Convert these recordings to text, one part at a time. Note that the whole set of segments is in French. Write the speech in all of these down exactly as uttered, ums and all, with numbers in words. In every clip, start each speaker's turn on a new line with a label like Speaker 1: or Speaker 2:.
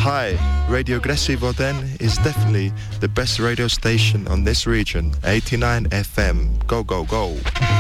Speaker 1: Hi, Radio Gressivo then is definitely the best radio station on this region, eighty-nine F M. Go, go, go.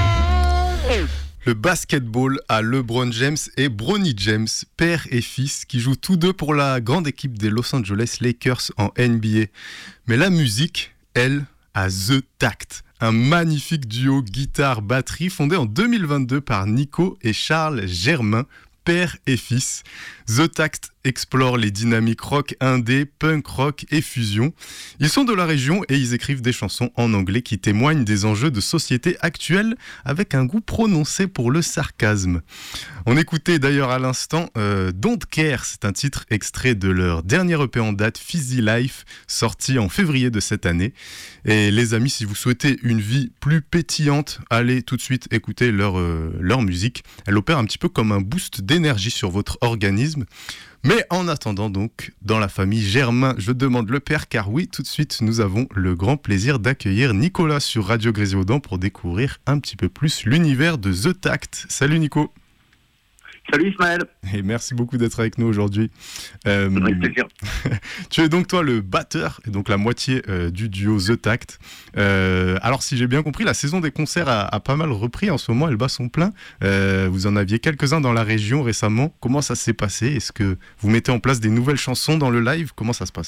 Speaker 2: Le basketball à LeBron James et Bronny James, père et fils, qui jouent tous deux pour la grande équipe des Los Angeles Lakers en N B A. Mais la musique, elle, a The Tact, un magnifique duo guitare-batterie fondé en deux mille vingt-deux par Nico et Charles Germain, père et fils. The Tact explore les dynamiques rock indé, punk rock et fusion. Ils sont de la région et ils écrivent des chansons en anglais qui témoignent des enjeux de société actuelle avec un goût prononcé pour le sarcasme. On écoutait d'ailleurs à l'instant euh, Don't Care, c'est un titre extrait de leur dernier E P en date, Fizzy Life, sorti en février de cette année. Et les amis, si vous souhaitez une vie plus pétillante, allez tout de suite écouter leur, euh, leur musique. Elle opère un petit peu comme un boost d'énergie sur votre organisme. Mais en attendant donc, dans la famille Germain, je demande le père, car oui, tout de suite, nous avons le grand plaisir d'accueillir Nicolas sur Radio Grésivaudan pour découvrir un petit peu plus l'univers de The Tact. Salut Nico.
Speaker 3: Salut Ismaël.
Speaker 2: Et merci beaucoup d'être avec nous aujourd'hui. Euh,
Speaker 3: Avec plaisir.
Speaker 2: Tu es donc toi le batteur et donc la moitié euh, du duo The Tact. Euh, alors si j'ai bien compris, la saison des concerts a, a pas mal repris en ce moment, elle bat son plein. Euh, vous en aviez quelques-uns dans la région récemment. Comment ça s'est passé ? Est-ce que vous mettez en place des nouvelles chansons dans le live ? Comment ça se passe ?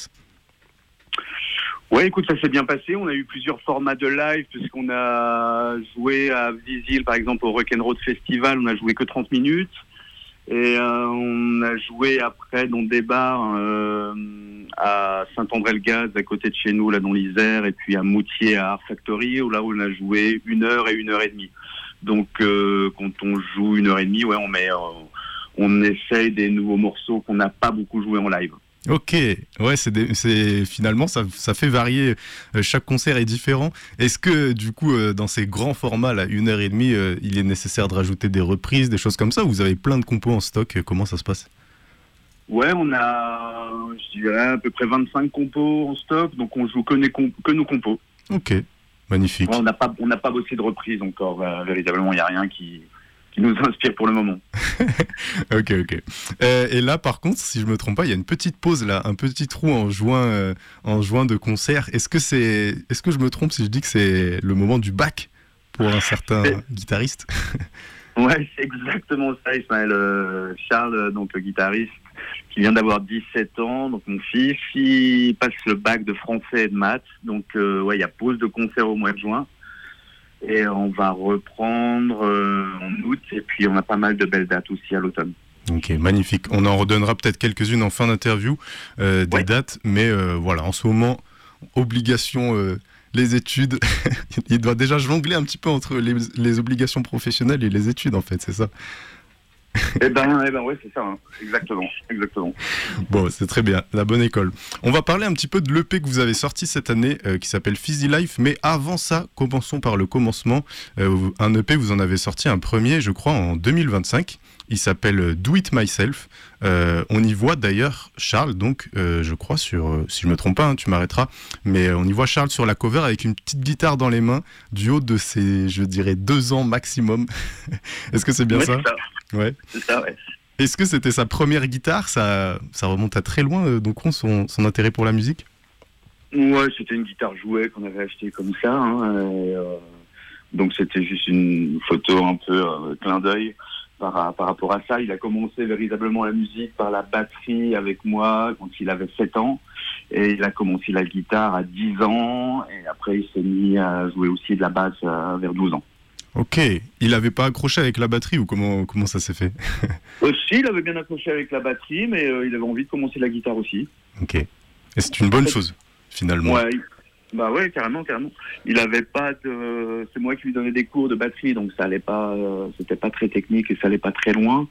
Speaker 3: Ouais, écoute, ça s'est bien passé. On a eu plusieurs formats de live puisqu'on a joué à Visil, par exemple, au Rock'n'Roll Festival. On a joué que trente minutes. Et euh, on a joué après dans des bars euh, à Saint-André-le-Gaz, à côté de chez nous, là dans l'Isère, et puis à Moutier, à Art Factory, où là où on a joué une heure et une heure et demie. Donc euh, quand on joue une heure et demie, ouais, on met, euh, on essaye des nouveaux morceaux qu'on n'a pas beaucoup joué en live.
Speaker 2: Ok, ouais, c'est, des, c'est finalement ça, ça fait varier. Euh, chaque concert est différent. Est-ce que du coup, euh, dans ces grands formats, là, une heure et demie, euh, il est nécessaire de rajouter des reprises, des choses comme ça, ou vous avez plein de compos en stock ? Comment ça se passe ?
Speaker 3: Ouais, on a, je dirais, à peu près vingt-cinq compos en stock, donc on joue que, les comp- que nos compos.
Speaker 2: Ok, magnifique.
Speaker 3: Ouais, on n'a pas, on n'a pas bossé de reprise encore. Euh, véritablement, il n'y a rien qui. qui nous inspire pour le moment.
Speaker 2: ok, ok. Euh, et là, par contre, si je me trompe pas, il y a une petite pause là, un petit trou en juin, euh, en juin de concert. Est-ce que c'est, est-ce que je me trompe si je dis que c'est le moment du bac pour un certain
Speaker 3: et...
Speaker 2: guitariste ?
Speaker 3: Ouais, c'est exactement ça, Ismaël. Euh, Charles, donc le guitariste, qui vient d'avoir dix-sept ans, donc mon fils, il passe le bac de français et de maths. Donc, euh, ouais, il y a pause de concert au mois de juin. Et on va reprendre euh, en août, et puis on a pas mal de belles dates aussi à l'automne.
Speaker 2: Ok, magnifique. On en redonnera peut-être quelques-unes en fin d'interview, euh, des ouais. dates, mais euh, voilà, en ce moment, obligation, euh, les études, il doit déjà jongler un petit peu entre les, les obligations professionnelles et les études, en fait, c'est ça ?
Speaker 3: Eh ben, eh ben ouais, c'est ça, hein. exactement, exactement.
Speaker 2: Bon, c'est très bien, la bonne école. On va parler un petit peu de l'E P que vous avez sorti cette année, euh, qui s'appelle Fizzy Life, mais avant ça, commençons par le commencement. Euh, un E P, vous en avez sorti un premier, je crois, en deux mille vingt-cinq. Il s'appelle Do It Myself. Euh, on y voit d'ailleurs Charles, donc, euh, je crois, sur, euh, si je me trompe pas, hein, tu m'arrêteras, mais euh, on y voit Charles sur la cover avec une petite guitare dans les mains, du haut de ses, je dirais, deux ans maximum. Est-ce que c'est bien
Speaker 3: ouais,
Speaker 2: ça ?
Speaker 3: C'est ça.
Speaker 2: Ouais.
Speaker 3: C'est ça, ouais.
Speaker 2: Est-ce que c'était sa première guitare ? Ça, ça remonte à très loin, euh, donc son, son intérêt pour la musique ?
Speaker 3: Ouais, c'était une guitare jouet qu'on avait achetée comme ça. Hein, et, euh, donc c'était juste une photo un peu euh, clin d'œil par, par rapport à ça. Il a commencé véritablement la musique par la batterie avec moi quand il avait sept ans. Et il a commencé la guitare à dix ans. Et après, il s'est mis à jouer aussi de la basse euh, vers douze ans.
Speaker 2: Ok, il n'avait pas accroché avec la batterie ou comment, comment ça s'est fait ?
Speaker 3: Aussi, il avait bien accroché avec la batterie, mais euh, il avait envie de commencer la guitare aussi.
Speaker 2: Ok, et c'est une bonne chose, finalement.
Speaker 3: Ouais, bah ouais, carrément, carrément. Il avait pas de... C'est moi qui lui donnais des cours de batterie, donc ça allait pas... Euh, c'était pas très technique et ça allait pas très loin.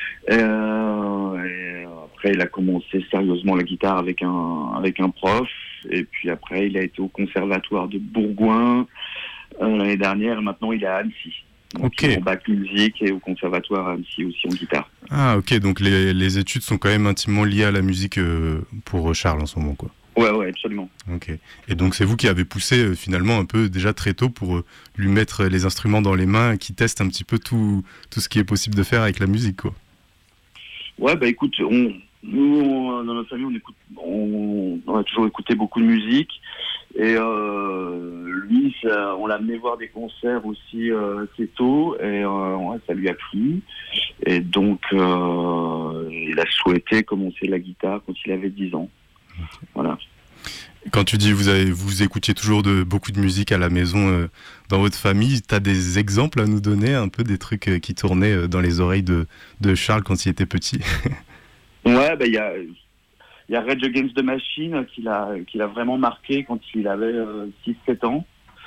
Speaker 3: Euh, et après, il a commencé sérieusement la guitare avec un, avec un prof, et puis après, il a été au conservatoire de Bourgoin, Euh, l'année dernière, et maintenant il est à Annecy. Donc
Speaker 2: ok.
Speaker 3: il est en bac musique et au conservatoire à Annecy aussi en guitare.
Speaker 2: Ah ok, donc les, les études sont quand même intimement liées à la musique euh, pour Charles en ce moment, quoi.
Speaker 3: Ouais, ouais, absolument.
Speaker 2: Ok. Et donc c'est vous qui avez poussé euh, finalement un peu déjà très tôt pour euh, lui mettre les instruments dans les mains et qui teste un petit peu tout, tout ce qui est possible de faire avec la musique, quoi.
Speaker 3: Ouais, bah écoute, on, Nous, on, dans notre famille, on écoute, on, on a toujours écouté beaucoup de musique. Et euh, lui, ça, on l'a amené voir des concerts aussi euh, assez tôt, et euh, ouais, ça lui a plu. Et donc, euh, il a souhaité commencer la guitare quand il avait dix ans. Okay. Voilà.
Speaker 2: Quand tu dis vous avez vous écoutiez toujours de beaucoup de musique à la maison euh, dans votre famille, tu as des exemples à nous donner, un peu des trucs euh, qui tournaient euh, dans les oreilles de, de Charles quand il était petit?
Speaker 3: Ouais, bah il y a il y a Rage Against the Machine qui l'a qui l'a vraiment marqué quand il avait euh, six sept ans.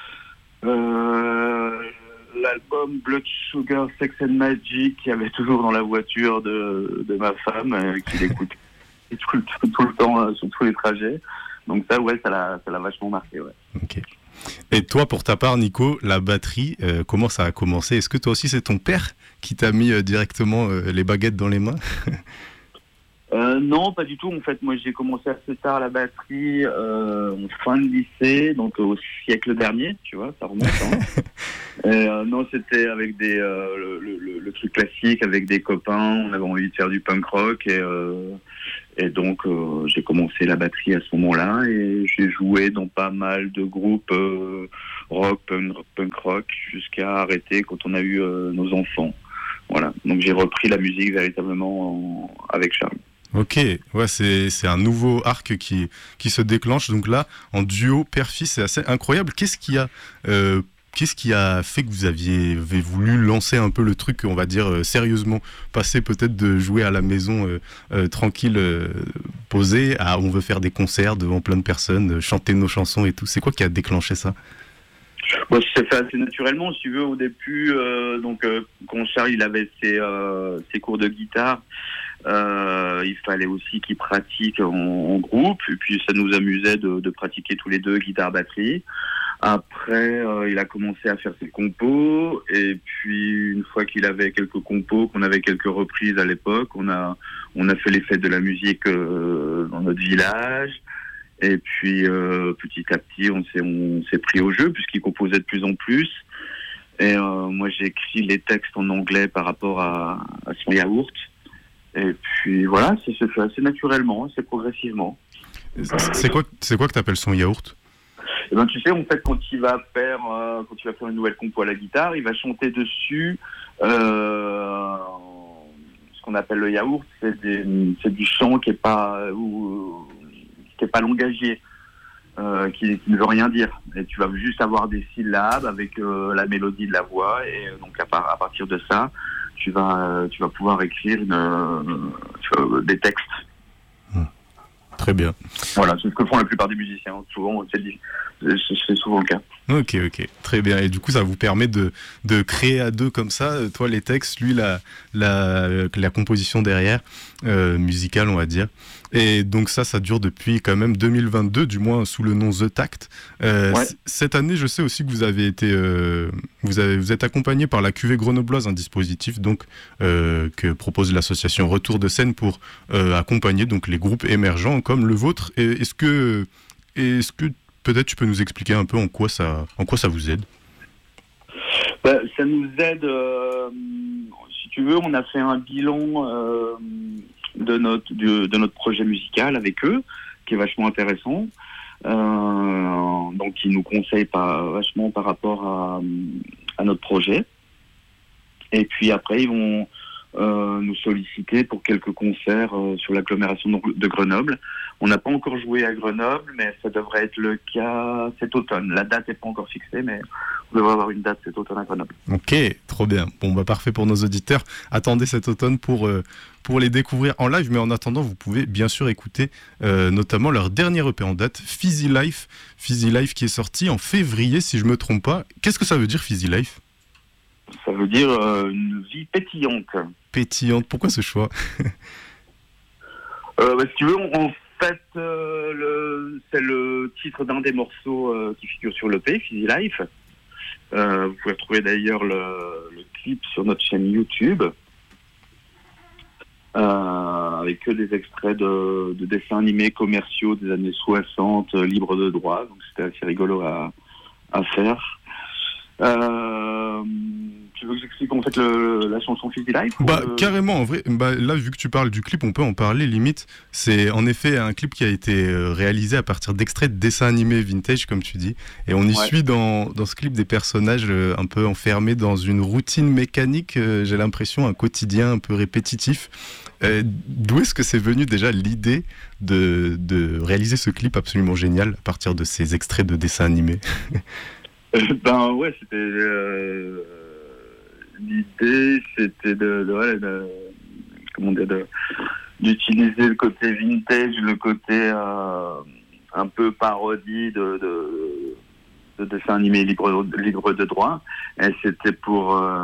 Speaker 3: Euh, l'album Blood Sugar Sex and Magic qui avait toujours dans la voiture de de ma femme euh, qu'il écoute tout le, tout le temps euh, sur tous les trajets. Donc ça, ouais, ça l'a, ça l'a vachement marqué, ouais.
Speaker 2: Ok. Et toi, pour ta part, Nico, la batterie, euh, comment ça a commencé? Est-ce que toi aussi, c'est ton père qui t'a mis euh, directement euh, les baguettes dans les mains?
Speaker 3: euh, Non, pas du tout. En fait, moi, j'ai commencé assez tard la batterie, euh, en fin de lycée, donc au siècle dernier, tu vois, ça remonte. Hein. Et, euh, non, c'était avec des euh, le, le, le truc classique, avec des copains. On avait envie de faire du punk rock et euh, Et donc, euh, j'ai commencé la batterie à ce moment-là et j'ai joué dans pas mal de groupes euh, rock, punk, punk rock, jusqu'à arrêter quand on a eu euh, nos enfants. Voilà. Donc, j'ai repris la musique véritablement en... avec Charles.
Speaker 2: Ok, ouais, c'est, c'est un nouveau arc qui, qui se déclenche. Donc là, en duo père-fils, c'est assez incroyable. Qu'est-ce qui a... Euh, Qu'est-ce qui a fait que vous aviez, avez voulu lancer un peu le truc, on va dire, euh, sérieusement, passer peut-être de jouer à la maison euh, euh, tranquille, euh, posé, à on veut faire des concerts devant plein de personnes, euh, chanter nos chansons et tout. C'est quoi qui a déclenché ça?
Speaker 3: Bon, ça s'est fait assez naturellement, si tu veux, au début. Euh, donc, euh, quand Charles il avait ses, euh, ses cours de guitare, euh, il fallait aussi qu'il pratique en, en groupe. Et puis, ça nous amusait de, de pratiquer tous les deux guitare-batterie. Après, euh, il a commencé à faire ses compos, et puis une fois qu'il avait quelques compos, qu'on avait quelques reprises à l'époque, on a on a fait les fêtes de la musique euh, dans notre village, et puis euh, petit à petit, on s'est on s'est pris au jeu puisqu'il composait de plus en plus. Et euh, moi, j'ai écrit les textes en anglais par rapport à, à son yaourt, et puis voilà, ça se fait assez naturellement, assez progressivement.
Speaker 2: C'est quoi c'est quoi que t'appelles son yaourt?
Speaker 3: Eh ben, tu sais, en fait, quand il va faire, euh, quand il va faire une nouvelle compo à la guitare, il va chanter dessus euh, ce qu'on appelle le yaourt. C'est, des, c'est du chant qui est pas, ou, qui est pas langagier, euh, qui, qui ne veut rien dire. Et tu vas juste avoir des syllabes avec euh, la mélodie de la voix, et donc à, par, à partir de ça, tu vas, tu vas pouvoir écrire une, euh, tu vois, des textes.
Speaker 2: Mmh. Très bien.
Speaker 3: Voilà, c'est ce que font la plupart des musiciens. Souvent, c'est, c'est souvent le cas.
Speaker 2: Ok, ok, très bien. Et du coup, ça vous permet de, de créer à deux comme ça, toi les textes, lui la, la, la composition derrière, euh, musicale on va dire. Et donc ça, ça dure depuis quand même deux mille vingt-deux, du moins sous le nom The Tact. Euh, ouais. c- cette année, je sais aussi que vous avez été, euh, vous, avez, vous êtes accompagné par la Cuvée Grenobloise, un dispositif donc euh, que propose l'association Retour de Scène pour euh, accompagner donc les groupes émergents comme le vôtre. Et est-ce que, est-ce que peut-être tu peux nous expliquer un peu en quoi ça, en quoi ça vous aide?
Speaker 3: Bah, ça nous aide, euh, si tu veux, on a fait un bilan euh, de, notre, de, de notre projet musical avec eux, qui est vachement intéressant. Euh, donc, ils nous conseillent pas, vachement par rapport à, à notre projet. Et puis après, ils vont euh, nous solliciter pour quelques concerts euh, sur l'agglomération de Grenoble. On n'a pas encore joué à Grenoble, mais ça devrait être le cas cet automne. La date n'est pas encore fixée, mais on devrait avoir une date cet automne à Grenoble.
Speaker 2: Ok, trop bien. Bon, bah parfait pour nos auditeurs. Attendez cet automne pour, euh, pour les découvrir en live, mais en attendant, vous pouvez bien sûr écouter euh, notamment leur dernier E P en date, Fizzy Life. Fizzy Life qui est sorti en février, si je me trompe pas. Qu'est-ce que ça veut dire, Fizzy Life ?
Speaker 3: Ça veut dire euh, une vie pétillante.
Speaker 2: Pétillante, pourquoi ce choix ?
Speaker 3: euh, bah, Si tu veux, on, on En fait, euh, le, c'est le titre d'un des morceaux euh, qui figure sur l'E P, Fizzy Life. Euh, vous pouvez retrouver d'ailleurs le, le clip sur notre chaîne YouTube, euh, avec que des extraits de, de dessins animés commerciaux des années soixante, euh, libres de droit. Donc c'était assez rigolo à, à faire. Euh, tu veux que j'explique en fait le, la chanson Fizzy Life
Speaker 2: Bah
Speaker 3: le...
Speaker 2: carrément, en vrai. Bah, là, vu que tu parles du clip, on peut en parler limite. C'est en effet un clip qui a été réalisé à partir d'extraits de dessins animés vintage, comme tu dis. Et on y
Speaker 3: Ouais.
Speaker 2: suit dans, dans ce clip des personnages euh, un peu enfermés dans une routine mécanique, euh, j'ai l'impression, un quotidien un peu répétitif. Euh, d'où est-ce que c'est venu déjà l'idée de, de réaliser ce clip absolument génial à partir de ces extraits de dessins animés?
Speaker 3: Ben ouais, c'était euh, l'idée, c'était de, de, ouais, de comment dire, de, d'utiliser le côté vintage, le côté euh, un peu parodie de, de, de dessin animé libre, libre de droit. Et c'était pour euh,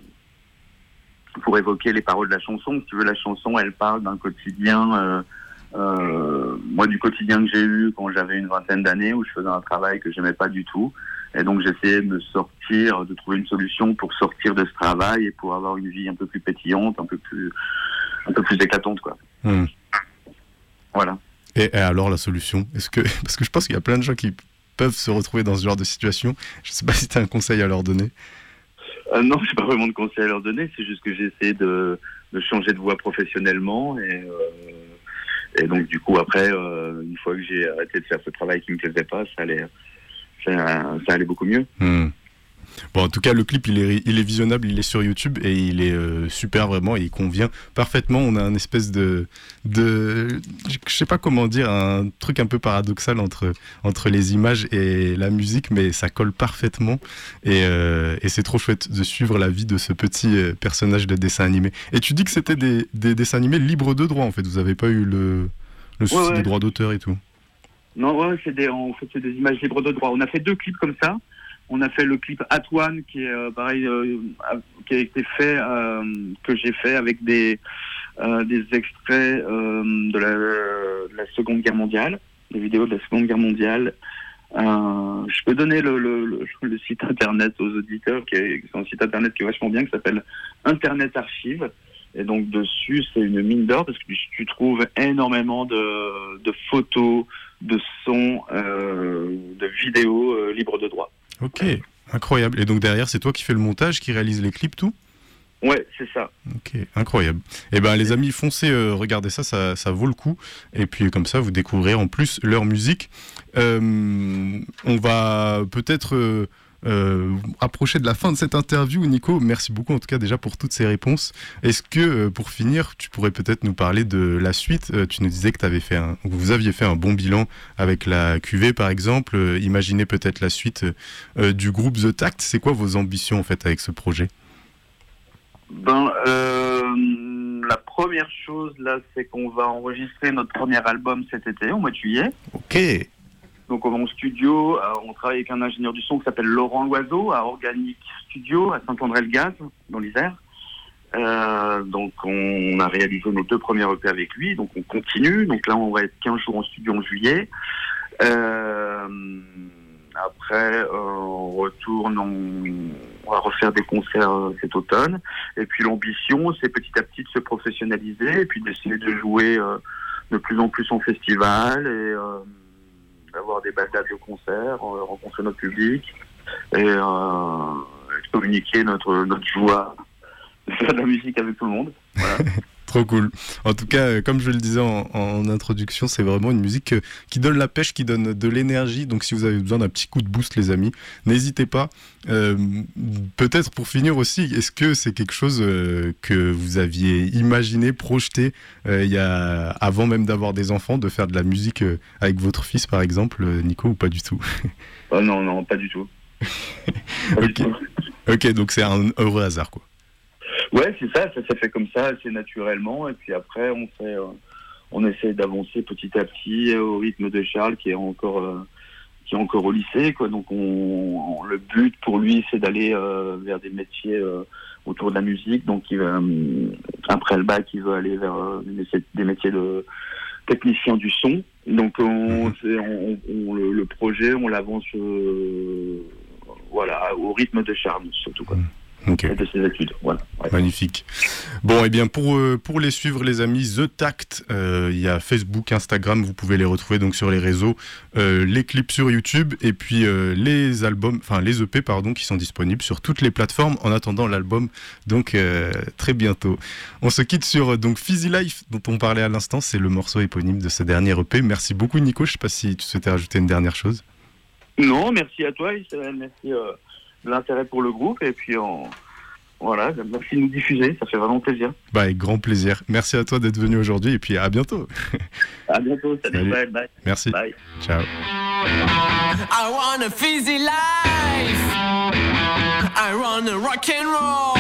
Speaker 3: pour évoquer les paroles de la chanson. Si tu veux, la chanson, elle parle d'un quotidien. Euh, euh, moi, du quotidien que j'ai eu quand j'avais une vingtaine d'années, où je faisais un travail que j'aimais pas du tout. Et donc j'essayais de me sortir, de trouver une solution pour sortir de ce travail et pour avoir une vie un peu plus pétillante, un peu plus, un peu plus éclatante, quoi.
Speaker 2: Hmm.
Speaker 3: Voilà.
Speaker 2: Et, et alors la solution, est-ce que parce que je pense qu'il y a plein de gens qui peuvent se retrouver dans ce genre de situation. Je sais pas si tu as un conseil à leur donner.
Speaker 3: Euh, non, j'ai pas vraiment de conseils à leur donner. C'est juste que j'ai essayé de, de changer de voie professionnellement et, euh, et donc du coup après, euh, une fois que j'ai arrêté de faire ce travail qui me plaisait pas, ça allait. Ça, ça allait beaucoup mieux.
Speaker 2: Hmm. Bon, en tout cas, le clip, il est, il est visionnable, il est sur YouTube et il est euh, super vraiment et il convient parfaitement. On a un espèce de, de, je sais pas comment dire, un truc un peu paradoxal entre, entre les images et la musique, mais ça colle parfaitement et, euh, et c'est trop chouette de suivre la vie de ce petit euh, personnage de dessin animé. Et tu dis que c'était des, des dessins animés libres de droit, en fait. Vous avez pas eu le, le souci
Speaker 3: ouais, ouais.
Speaker 2: des droits d'auteur et tout.
Speaker 3: Non, ouais, c'est des, en fait, c'est des images libres de droit. On a fait deux clips comme ça. On a fait le clip At One, qui est euh, pareil, euh, qui a été fait, euh, que j'ai fait avec des, euh, des extraits euh, de, la, de la Seconde Guerre mondiale, des vidéos de la Seconde Guerre mondiale. Euh, je peux donner le, le, le, le site internet aux auditeurs, qui est, c'est un site internet qui est vachement bien, qui s'appelle Internet Archive. Et donc dessus, c'est une mine d'or parce que tu trouves énormément de, de photos, de sons, euh, de vidéos euh, libres de droit.
Speaker 2: Ok, incroyable. Et donc derrière, c'est toi qui fais le montage, qui réalise les clips, tout ?
Speaker 3: Ouais, c'est ça.
Speaker 2: Ok, incroyable. Eh ben les amis, foncez, euh, regardez ça, ça, ça vaut le coup. Et puis comme ça, vous découvrirez en plus leur musique. Euh, on va peut-être euh, euh, approcher de la fin de cette interview. Nico, merci beaucoup en tout cas déjà pour toutes ces réponses. Est-ce que euh, pour finir, tu pourrais peut-être nous parler de la suite ? euh, Tu nous disais que t'avais fait un, vous aviez fait un bon bilan avec la Q V par exemple. Euh, imaginez peut-être la suite euh, du groupe The Tact. C'est quoi vos ambitions en fait avec ce projet ?
Speaker 3: Ben, euh, la première chose là, c'est qu'on va enregistrer notre premier album cet été, au mois de juillet.
Speaker 2: Ok.
Speaker 3: Donc on va en studio, euh, on travaille avec un ingénieur du son qui s'appelle Laurent Loiseau à Organic Studio à Saint-André-le-Gaz, dans l'Isère. Euh, donc on a réalisé nos deux premiers E P avec lui, donc on continue. Donc là on va être quinze jours en studio en juillet. Euh, après euh, on retourne, on, on va refaire des concerts euh, cet automne. Et puis l'ambition, c'est petit à petit de se professionnaliser et puis d'essayer de jouer euh, de plus en plus en festival et euh, d'avoir des belles dates de concert, euh, rencontrer notre public et euh, communiquer notre, notre joie de faire de la musique avec tout le monde. Voilà.
Speaker 2: Trop cool. En tout cas, euh, comme je le disais en, en introduction, c'est vraiment une musique euh, qui donne la pêche, qui donne de l'énergie. Donc si vous avez besoin d'un petit coup de boost, les amis, n'hésitez pas. Euh, peut-être pour finir aussi, est-ce que c'est quelque chose euh, que vous aviez imaginé, projeté euh, il y a, avant même d'avoir des enfants, de faire de la musique euh, avec votre fils par exemple, euh, Nico, ou pas du tout?
Speaker 3: Oh non, non, pas du tout. Pas
Speaker 2: Ok.
Speaker 3: du tout.
Speaker 2: Ok, donc c'est un heureux hasard, quoi.
Speaker 3: Ouais, c'est ça, ça s'est fait comme ça, assez naturellement, et puis après, on fait, euh, on essaie d'avancer petit à petit euh, au rythme de Charles, qui est encore, euh, qui est encore au lycée, quoi. Donc, on, on- le but pour lui, c'est d'aller euh, vers des métiers euh, autour de la musique. Donc, il va, euh, après le bac, il veut aller vers euh, des métiers, des métiers de technicien du son. Donc, on, c'est- on, on- le, le projet, on l'avance, euh, voilà, au rythme de Charles, surtout, quoi.
Speaker 2: Okay.
Speaker 3: et de ses études. Voilà. Ouais.
Speaker 2: Magnifique. Bon, et bien pour, euh, pour les suivre, les amis, The Tact, euh, il y a Facebook, Instagram, vous pouvez les retrouver donc sur les réseaux, euh, les clips sur YouTube et puis euh, les albums, enfin les E P pardon, qui sont disponibles sur toutes les plateformes en attendant l'album, donc euh, très bientôt. On se quitte sur donc Fizzy Life dont on parlait à l'instant, c'est le morceau éponyme de ce dernier E P. Merci beaucoup Nico, je ne sais pas si tu souhaitais rajouter une dernière chose.
Speaker 3: Non, merci à toi Isabelle, merci euh, de l'intérêt pour le groupe et puis on... Voilà, merci de nous diffuser, ça fait vraiment plaisir.
Speaker 2: Bah, avec grand plaisir. Merci à toi d'être venu aujourd'hui et puis à bientôt.
Speaker 3: À bientôt, salut,
Speaker 2: salut.
Speaker 3: bye, bye.
Speaker 2: Merci.
Speaker 3: Bye.
Speaker 2: Ciao.
Speaker 4: I want a fizzy life. I want a rock and roll.